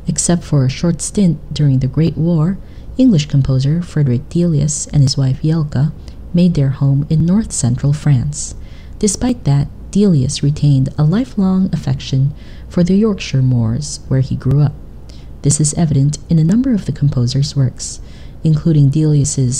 Except for a short stint during the Great War, English composer Frederick Delius and his wife Jelka made their home in north-central France. Despite that, Delius retained a lifelong affection for the Yorkshire moors where he grew up. This is evident in a number of the composer's works, including Delius's